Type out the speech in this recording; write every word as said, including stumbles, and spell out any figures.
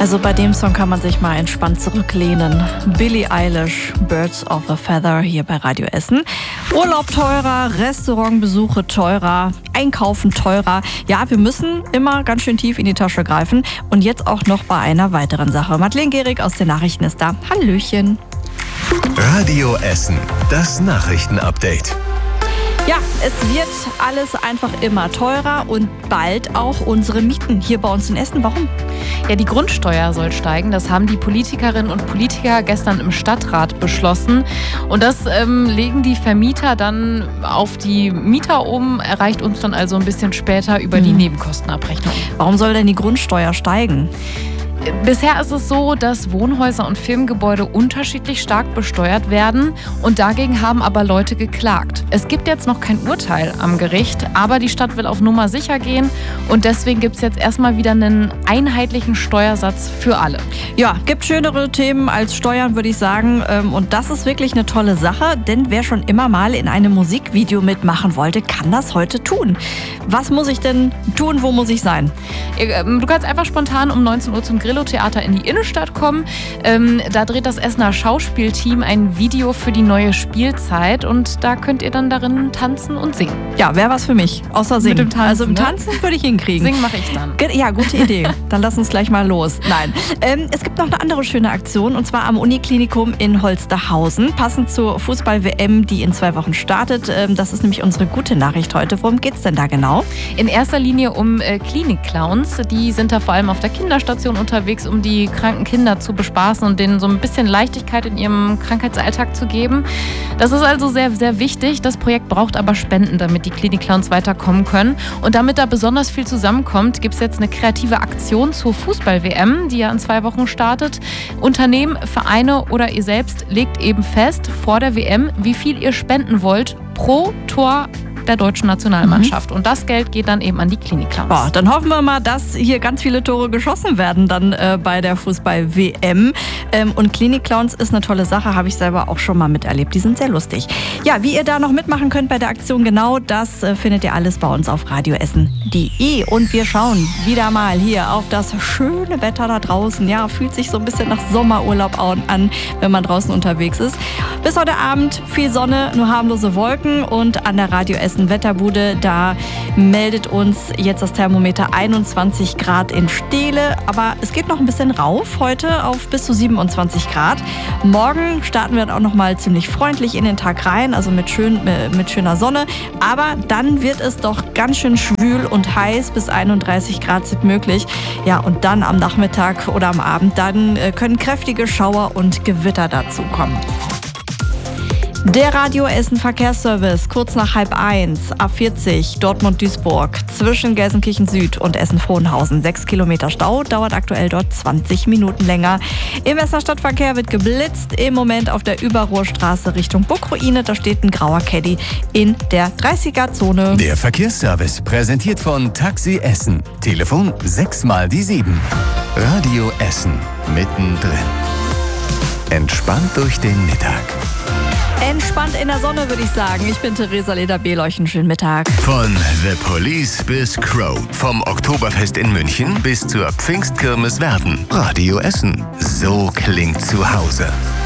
Also bei dem Song kann man sich mal entspannt zurücklehnen. Billie Eilish, Birds of a Feather hier bei Radio Essen. Urlaub teurer, Restaurantbesuche teurer, Einkaufen teurer. Ja, wir müssen immer ganz schön tief in die Tasche greifen. Und jetzt auch noch bei einer weiteren Sache. Madeleine Gehrig aus den Nachrichten ist da. Hallöchen. Radio Essen, das Nachrichtenupdate. Ja, es wird alles einfach immer teurer und bald auch unsere Mieten hier bei uns in Essen. Warum? Ja, die Grundsteuer soll steigen. Das haben die Politikerinnen und Politiker gestern im Stadtrat beschlossen. Und das ähm, legen die Vermieter dann auf die Mieter um, erreicht uns dann also ein bisschen später über hm. die Nebenkostenabrechnung. Warum soll denn die Grundsteuer steigen? Bisher ist es so, dass Wohnhäuser und Firmengebäude unterschiedlich stark besteuert werden und dagegen haben aber Leute geklagt. Es gibt jetzt noch kein Urteil am Gericht, aber die Stadt will auf Nummer sicher gehen und deswegen gibt es jetzt erstmal wieder einen einheitlichen Steuersatz für alle. Ja, gibt schönere Themen als Steuern, würde ich sagen, und das ist wirklich eine tolle Sache, denn wer schon immer mal in einem Musikvideo mitmachen wollte, kann das heute tun. Was muss ich denn tun, wo muss ich sein? Du kannst einfach spontan um neunzehn Uhr zum Grillo-Theater in die Innenstadt kommen. Ähm, da dreht das Essener Schauspielteam ein Video für die neue Spielzeit und da könnt ihr dann darin tanzen und singen. Ja, wäre was für mich, außer singen. Mit dem Tanzen, also im ne? Tanzen würde ich hinkriegen. Singen mache ich dann. Ja, gute Idee. Dann lass uns gleich mal los. Nein, ähm, es gibt noch eine andere schöne Aktion und zwar am Uniklinikum in Holsterhausen. Passend zur Fußball-W M, die in zwei Wochen startet. Ähm, das ist nämlich unsere gute Nachricht heute. Worum geht's denn da genau? In erster Linie um äh, Klinik-Clowns. Die sind da vor allem auf der Kinderstation unterwegs, um die kranken Kinder zu bespaßen und denen so ein bisschen Leichtigkeit in ihrem Krankheitsalltag zu geben. Das ist also sehr, sehr wichtig. Das Projekt braucht aber Spenden, damit die Klinik-Clowns weiterkommen können. Und damit da besonders viel zusammenkommt, gibt es jetzt eine kreative Aktion zur Fußball-W M, die ja in zwei Wochen startet. Unternehmen, Vereine oder ihr selbst legt eben fest vor der W M, wie viel ihr spenden wollt pro Tor der deutschen Nationalmannschaft. Mhm. Und das Geld geht dann eben an die Klinik-Clowns. Boah, dann hoffen wir mal, dass hier ganz viele Tore geschossen werden dann äh, bei der Fußball-W M. Ähm, und Klinik-Clowns ist eine tolle Sache, habe ich selber auch schon mal miterlebt. Die sind sehr lustig. Ja, wie ihr da noch mitmachen könnt bei der Aktion, genau das äh, findet ihr alles bei uns auf radioessen punkt de. Und wir schauen wieder mal hier auf das schöne Wetter da draußen. Ja, fühlt sich so ein bisschen nach Sommerurlaub an, wenn man draußen unterwegs ist. Bis heute Abend viel Sonne, nur harmlose Wolken und an der Radio Essen Wetterbude, da meldet uns jetzt das Thermometer einundzwanzig Grad in Steele, aber es geht noch ein bisschen rauf heute auf bis zu siebenundzwanzig Grad. Morgen starten wir dann auch noch mal ziemlich freundlich in den Tag rein, also mit, schön, mit schöner Sonne, aber dann wird es doch ganz schön schwül und heiß, bis einunddreißig Grad sind möglich. Ja, und dann am Nachmittag oder am Abend, dann können kräftige Schauer und Gewitter dazukommen. Der Radio Essen Verkehrsservice, kurz nach halb eins, A vierzig, Dortmund-Duisburg, zwischen Gelsenkirchen Süd und Essen-Frohnhausen. Sechs Kilometer Stau, dauert aktuell dort zwanzig Minuten länger. Im Essener Stadtverkehr wird geblitzt, im Moment auf der Überruhrstraße Richtung Burgruine. Da steht ein grauer Caddy in der dreißiger-Zone. Der Verkehrsservice, präsentiert von Taxi Essen. Telefon sechs mal die sieben. Radio Essen, mittendrin. Entspannt durch den Mittag. Entspannt in der Sonne, würde ich sagen. Ich bin Theresa Leder-Beleuchen. Schönen Mittag. Von The Police bis Crow. Vom Oktoberfest in München bis zur Pfingstkirmes Werden. Radio Essen. So klingt zu Hause.